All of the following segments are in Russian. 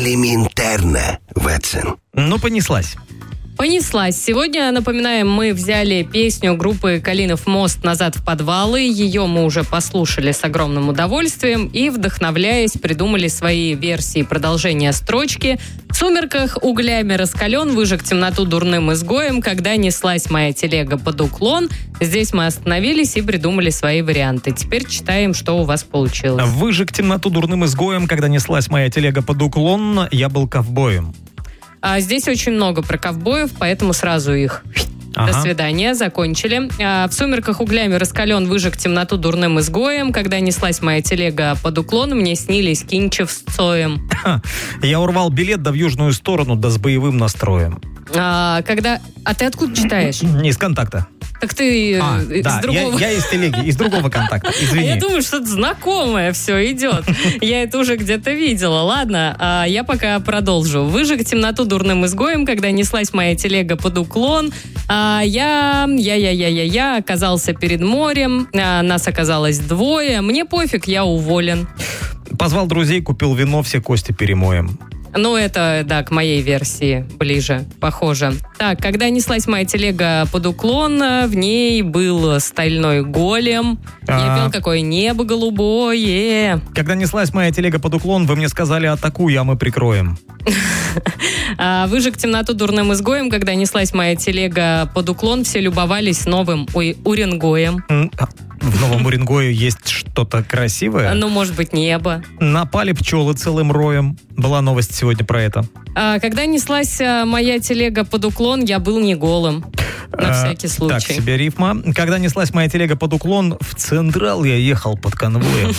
элементарно, Ватсон. Ну, понеслась. Понеслась. Сегодня, напоминаем, мы взяли песню группы «Калинов мост» «Назад в подвалы». Ее мы уже послушали с огромным удовольствием и, вдохновляясь, придумали свои версии продолжения строчки. В сумерках углями раскален, выжег темноту дурным изгоем, когда неслась моя телега под уклон. Здесь мы остановились и придумали свои варианты. Теперь читаем, что у вас получилось. Выжег темноту дурным изгоем, когда неслась моя телега под уклон, я был ковбоем. Здесь очень много про ковбоев, поэтому сразу их. До свидания, закончили. В сумерках углями раскален, выжег темноту дурным изгоем. Когда неслась моя телега под уклон, мне снились Кинчев с Цоем. Я урвал билет да в южную сторону, да с боевым настроем. А ты откуда читаешь? Из «Контакта». Так ты из другого... Я из телеги, из другого «Контакта», извини. Я думаю, что-то знакомое все идет. Я это уже где-то видела. Ладно, я пока продолжу. Выжег темноту дурным изгоем, когда неслась моя телега под уклон. Я оказался перед морем. Нас оказалось двое. Мне пофиг, я уволен. Позвал друзей, купил вино, все кости перемоем. Ну, это, да, к моей версии ближе, похоже. Так, когда неслась моя телега под уклон, в ней был стальной голем. Я пел «Какое небо голубое». Когда неслась моя телега под уклон, вы мне сказали «атакуй, а мы прикроем». Выжег темноту дурным изгоем, когда неслась моя телега под уклон, все любовались новым Уренгоем. В Новом Уренгое есть что-то красивое? Ну, может быть, небо. Напали пчелы целым роем. Была новость сегодня про это. Когда неслась моя телега под уклон, я был не голым. На всякий случай. Так себе рифма. Когда неслась моя телега под уклон, в Централ я ехал под конвоем.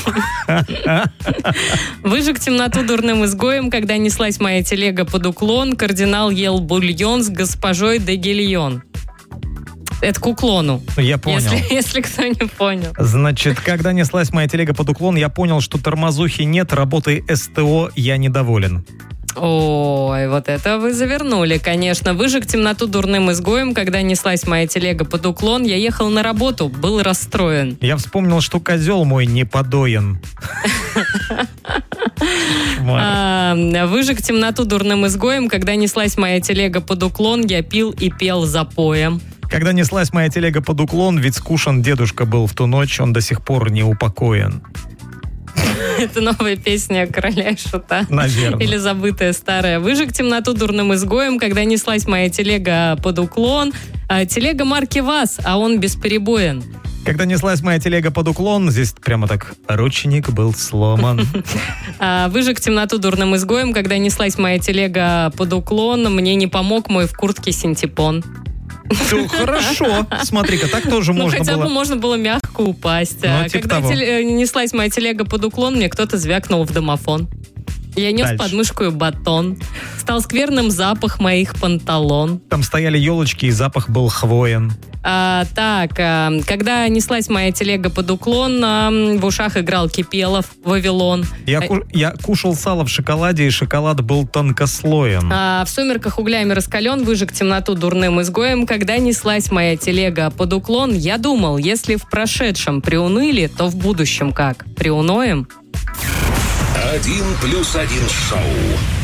Выжег темноту дурным изгоем, когда неслась моя телега под уклон, кардинал ел бульон с госпожой де Гильон. Это к уклону. Я понял. Если кто не понял. Значит, когда неслась моя телега под уклон, я понял, что тормозухи нет, работой СТО я недоволен. Ой, вот это вы завернули, конечно. Выжег темноту дурным изгоем, когда неслась моя телега под уклон, я ехал на работу, был расстроен. Я вспомнил, что козел мой не подоен. Выжег темноту дурным изгоем, когда неслась моя телега под уклон, я пил и пел запоем. Когда неслась моя телега под уклон, ведь скушан дедушка был в ту ночь, он до сих пор не упокоен. Это новая песня «Короля и Шута». Наверное. Или забытая старая. Выжег темноту дурным изгоем, когда неслась моя телега под уклон. Телега марки ВАЗ, а он бесперебоен. Когда неслась моя телега под уклон, здесь прямо так ручник был сломан. Выжег темноту дурным изгоем, когда неслась моя телега под уклон, мне не помог мой в куртке синтепон. Все хорошо. Смотри-ка, так тоже можно было. Хотя бы можно было мягко упасть. Когда неслась моя телега под уклон, мне кто-то звякнул в домофон. Я нес под мышку батон. Стал скверным запах моих панталон. Там стояли елочки, и запах был хвоен. Когда неслась моя телега под уклон, в ушах играл Кипелов, Вавилон. Я кушал сало в шоколаде, и шоколад был тонкослоен. В сумерках углями раскален, выжег темноту дурным изгоем. Когда неслась моя телега под уклон, я думал, если в прошедшем приуныли, то в будущем как? Приуноем? 1+1 шоу.